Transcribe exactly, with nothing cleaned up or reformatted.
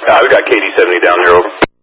Uh, we got K D seventy down there, over.